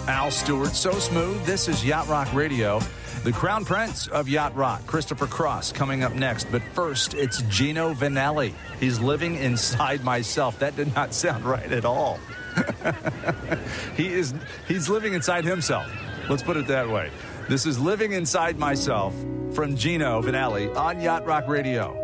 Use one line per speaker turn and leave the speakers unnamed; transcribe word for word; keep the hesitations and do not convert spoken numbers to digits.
Al Stewart, so smooth. This is Yacht Rock Radio. The Crown Prince of Yacht Rock, Christopher Cross, coming up next. But first, it's Gino Vannelli. He's living inside myself. That did not sound right at all. he is he's living inside himself. Let's put it that way. This is Living Inside Myself from Gino Vannelli on Yacht Rock Radio.